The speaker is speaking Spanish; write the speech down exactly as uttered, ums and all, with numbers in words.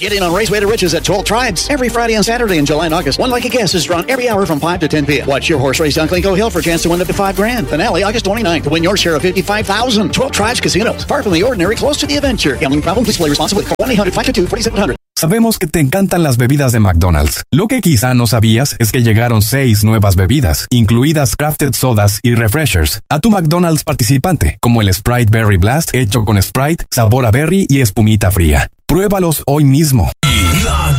Get in on Raceway to Riches at twelve Tribes. Every Friday and Saturday in July and August, one lucky guest is drawn every hour from five to ten p.m. Watch your horse race down Clinco Hill for a chance to win up to five grand. Finale August twenty-ninth to win your share of fifty-five thousand. twelve Tribes Casinos. Far from the ordinary, close to the adventure. Gambling problem? Please play responsibly. one eight hundred five two two four seven zero zero. Sabemos que te encantan las bebidas de McDonald's. Lo que quizá no sabías es que llegaron seis nuevas bebidas, incluidas crafted sodas y refreshers, a tu McDonald's participante, como el Sprite Berry Blast, hecho con Sprite, sabor a berry y espumita fría. Pruébalos hoy mismo.